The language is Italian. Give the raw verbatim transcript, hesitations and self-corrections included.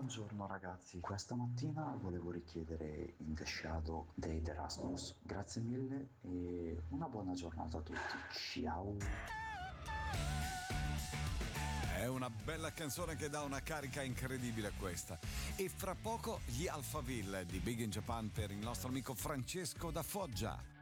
Buongiorno ragazzi, questa mattina volevo richiedere In The Shadow dei The Rasmus. Grazie mille e una buona giornata a tutti. Ciao! È una bella canzone che dà una carica incredibile questa. E fra poco gli Alphaville di Big in Japan per il nostro amico Francesco da Foggia.